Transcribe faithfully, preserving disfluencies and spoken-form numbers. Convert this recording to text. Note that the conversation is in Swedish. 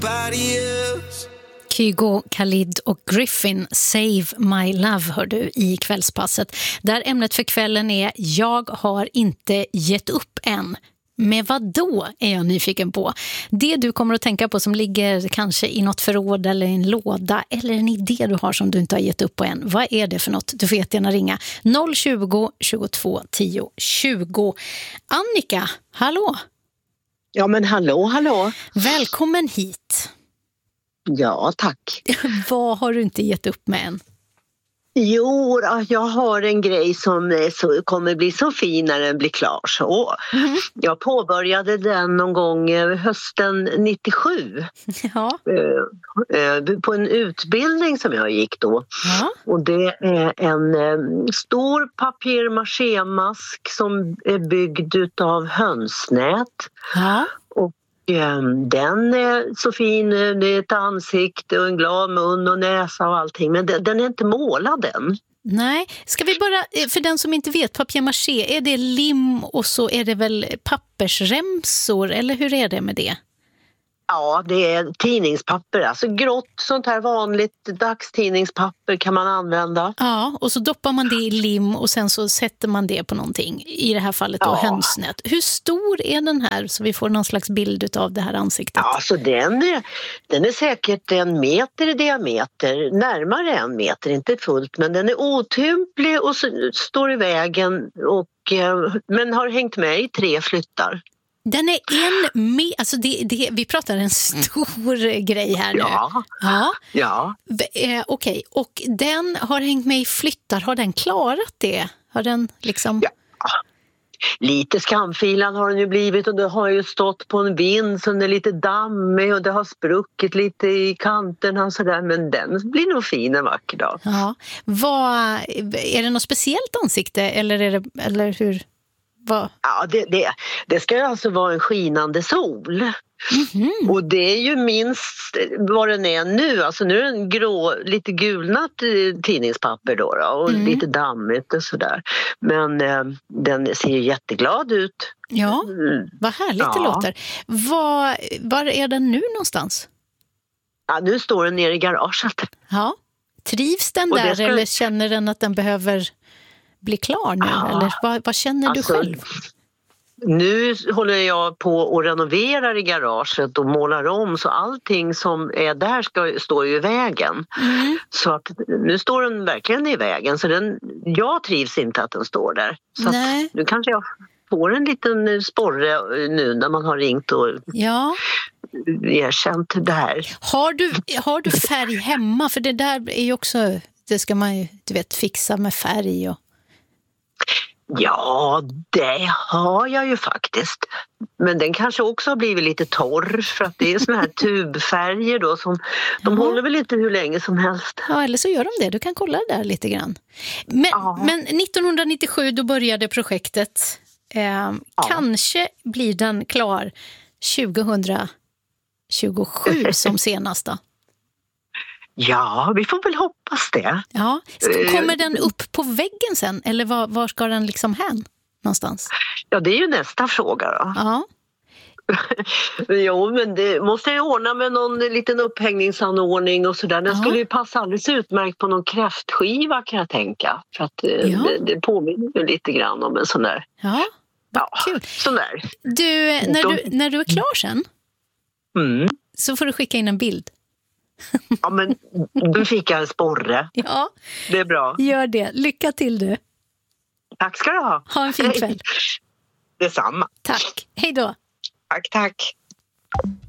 nobody else. Kygo, Khalid och Griffin, Save My Love hör du i kvällspasset. Där ämnet för kvällen är Jag har inte gett upp än. Med vad då är jag nyfiken på. Det du kommer att tänka på som ligger kanske i något förråd eller i en låda eller en idé du har som du inte har gett upp på än. Vad är det för något? Du får jättegärna ringa noll tjugo, tjugotvå, tio, tjugo. Annika, hallå? Ja men hallå, hallå. Välkommen hit. Ja, tack. Vad har du inte gett upp med än? Jo, jag har en grej som är så, kommer bli så fin när den blir klar. Så. Mm. Jag påbörjade den någon gång hösten nittiosju. Ja. På en utbildning som jag gick då. Ja. Och det är en stor papier-maché-mask som är byggd av hönsnät. Ja. Och den är så fin, det är ett ansikte och en glad mun och näsa och allting, men den är inte målad än. Nej, ska vi bara, för den som inte vet, papier-maché, är det lim och så är det väl pappersremsor, eller hur är det med det? Ja, det är tidningspapper, alltså grått, sånt här vanligt dagstidningspapper kan man använda. Ja, och så doppar man det i lim och sen så sätter man det på någonting, i det här fallet då ja. hönsnät. Hur stor är den här så vi får någon slags bild av det här ansiktet? Ja, så den är, den är säkert en meter i diameter, närmare en meter, inte fullt, men den är otymplig och så, står i vägen och, men har hängt med i tre flyttar. Den är en med, alltså det, det, vi pratar en stor grej här nu. Ja, ja. ja. Eh, Okej, okay. Och den har hängt med i flyttar, har den klarat det? Har den liksom... Ja. Lite skamfilad har den ju blivit och det har ju stått på en vind så den är lite dammig och det har spruckit lite i kanterna och sådär, men den blir nog fin en vacker dag. Ja. Vad, är det något speciellt ansikte eller, är det, eller hur... Va? Ja, det, det, det ska ju alltså vara en skinande sol. Mm-hmm. Och det är ju minst vad den är nu. Alltså nu är den grå, lite gulnat tidningspapper då, då och mm. lite dammigt och sådär. Men eh, den ser ju jätteglad ut. Ja, vad härligt ja. det låter. Var, var är den nu någonstans? Ja, nu står den nere i garaget. Ja, trivs den där ska... eller känner den att den behöver... bli klar nu, ja. eller vad, vad känner alltså, du själv? Nu håller jag på och renoverar i garaget och målar om så allting som är där ska stå i vägen. Mm. Så att nu står den verkligen i vägen så den, jag trivs inte att den står där. Så att nu kanske jag får en liten sporre nu när man har ringt och ja. erkänt det här. Har du, har du färg hemma? För det där är ju också, det ska man ju du vet, fixa med färg och ja, det har jag ju faktiskt. Men den kanske också har blivit lite torr för att det är såna här tubfärger då som de ja. håller väl inte hur länge som helst. Ja, eller så gör de det. Du kan kolla där lite grann. Men, ja. men nittonhundranittiosju då började projektet. Eh, ja. Kanske blir den klar tjugohundratjugosju som senast då. Ja, vi får väl hoppas det. Ja. Kommer den upp på väggen sen? Eller var, var ska den liksom hän någonstans? Ja, det är ju nästa fråga då. Ja. Jo, men det måste jag ordna med någon liten upphängningsanordning och sådär. Den ja. skulle ju passa alldeles utmärkt på någon kräftskiva kan jag tänka. För att ja. det, det påminner ju lite grann om en sån där. Ja, vad ja, kul. Sån där. Du, när du, när du är klar sen mm. så får du skicka in en bild. Ja, men du fick jag en sporre. Ja, det är bra. Gör det. Lycka till du. Tack ska du ha. Ha en fin kväll. Detsamma. Tack. Hej då. Tack, tack.